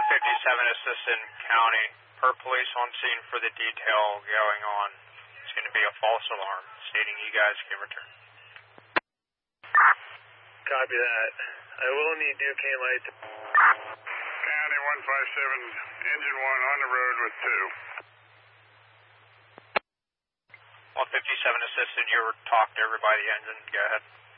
157 Assistant County, per police on scene for the detail going on. It's going to be a false alarm stating you guys can return. Copy that. I will need Duquesne light. County 157, engine 1 on the road with 2. 157 Assistant, you were talking to everybody, engine. Go ahead.